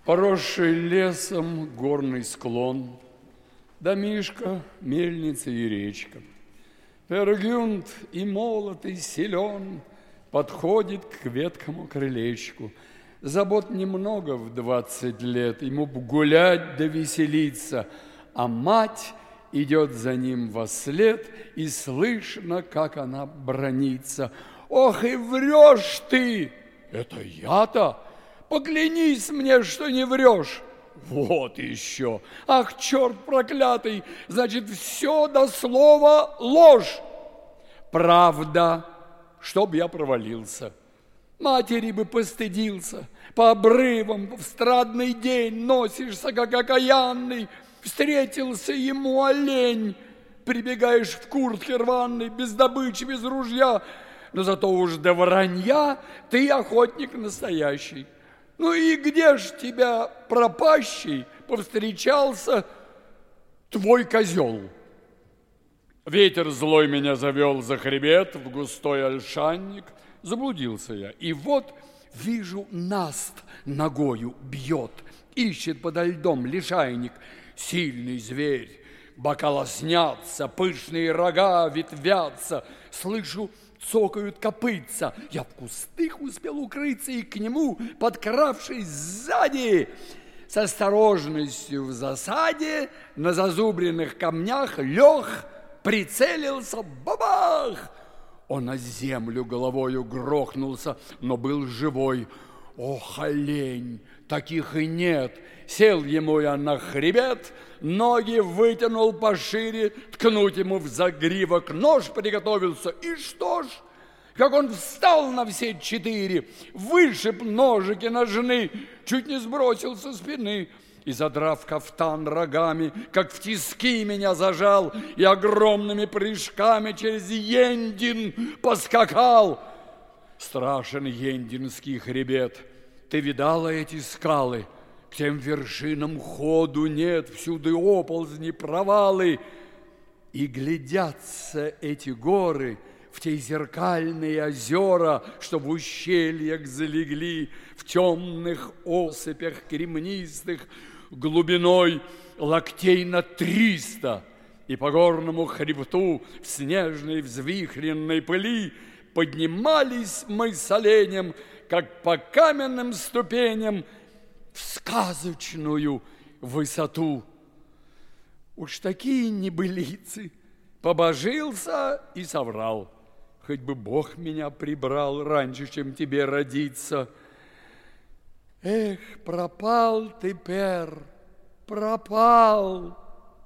Поросший лесом горный склон, домишко, мельница и речка. Пергюнд и молод, и силен, подходит к веткому крылечку. Забот немного в 20 лет, ему б гулять да веселиться, а мать идет за ним вослед, и слышно, как она бранится. «Ох, и врешь ты!» «Это я-то? Поклянись мне, что не врешь!» «Вот еще! Ах, черт проклятый! Значит, все до слова ложь!» «Правда, чтоб я провалился. Матери бы постыдился. По обрывам в страдный день носишься, как окаянный. Встретился ему олень. Прибегаешь в куртке рваной, без добычи, без ружья. Но зато уж до вранья ты охотник настоящий. Ну и где ж тебя, пропащий, повстречался твой козел?» Ветер злой меня завел за хребет в густой ольшанник. Заблудился я, и вот вижу, наст ногою бьет, ищет подо льдом лишайник. Сильный зверь, бока лоснятся, пышные рога ветвятся. Слышу, цокают копытца. Я в кустах успел укрыться, и к нему, подкравшись сзади, с осторожностью в засаде, на зазубренных камнях лег, прицелился, бабах! Он на землю головою грохнулся, но был живой. Ох, олень, таких и нет. Сел ему я на хребет, ноги вытянул пошире, ткнуть ему в загривок нож приготовился. И что ж, как он встал на все четыре, вышиб ножики ножны, чуть не сбросил со спины. И, задрав кафтан рогами, как в тиски меня зажал, и огромными прыжками через Ендин поскакал. Страшен Ендинский хребет. Ты видала эти скалы? К тем вершинам ходу нет, всюду оползни, провалы. И глядятся эти горы в те зеркальные озера, что в ущельях залегли, в темных осыпях кремнистых, глубиной локтей на 300, и по горному хребту в снежной взвихренной пыли поднимались мы с оленем, как по каменным ступеням, в сказочную высоту. Уж такие небылицы, побожился и соврал. Хоть бы Бог меня прибрал раньше, чем тебе родиться. Эх, пропал ты, Пер, пропал.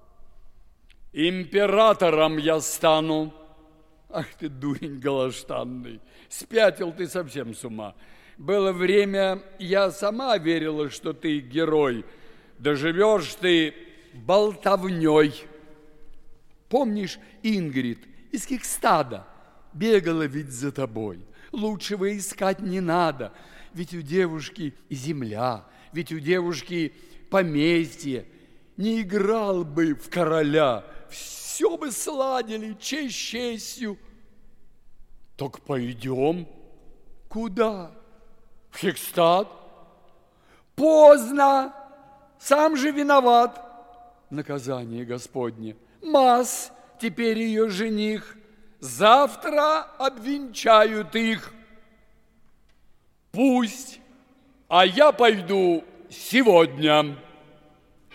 Императором я стану. Ах ты, дурень голоштанный, спятил ты совсем с ума. Было время, я сама верила, что ты герой. Доживешь ты болтовней. Помнишь, Ингрид из Кикстада бегала ведь за тобой. Лучшего искать не надо. Ведь у девушки земля, ведь у девушки поместье. Не играл бы в короля, все бы сладили, честь честью. Так пойдем. Куда? В Хикстад? Поздно, сам же виноват. Наказание Господне. Мас, теперь ее жених. Завтра обвенчают их. Пусть, а я пойду сегодня.